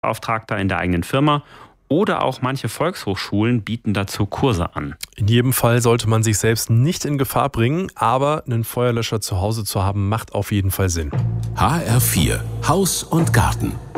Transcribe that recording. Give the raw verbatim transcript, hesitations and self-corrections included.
Beauftragter in der eigenen Firma oder auch manche Volkshochschulen bieten dazu Kurse an. In jedem Fall sollte man sich selbst nicht in Gefahr bringen, aber einen Feuerlöscher zu Hause zu haben, macht auf jeden Fall Sinn. H R vier Haus und Garten.